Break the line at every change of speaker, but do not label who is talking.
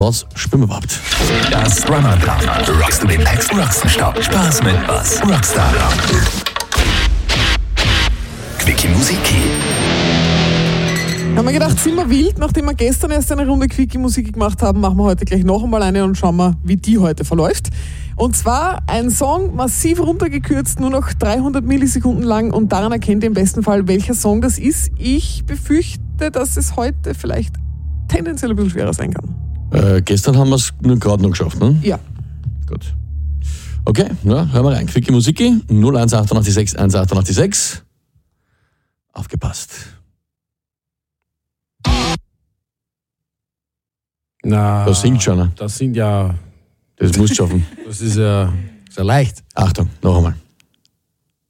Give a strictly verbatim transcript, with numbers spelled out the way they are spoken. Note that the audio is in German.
Was spielen wir überhaupt?
Das Runner-Plan. Rockst du den nächsten Rockstar? Spaß mit was? Rockstar. Quickie Musiki.
Haben wir gedacht, sind wir wild, nachdem wir gestern erst eine Runde Quickie-Musik gemacht haben, machen wir heute gleich noch einmal eine und schauen wir, wie die heute verläuft. Und zwar ein Song massiv runtergekürzt, nur noch dreihundert Millisekunden lang, und daran erkennt ihr im besten Fall, welcher Song das ist. Ich befürchte, dass es heute vielleicht tendenziell ein bisschen schwerer sein kann.
Äh, gestern haben wir es nur gerade noch geschafft, ne?
Ja.
Gut. Okay, na, hören wir rein. Quickie Musiki, null eins acht acht sechs eins acht acht sechs. Aufgepasst.
Na,
Das singt schon, ne?
Das sind ja,
Das musst du schaffen.
das ist ja sehr leicht.
Achtung, noch einmal.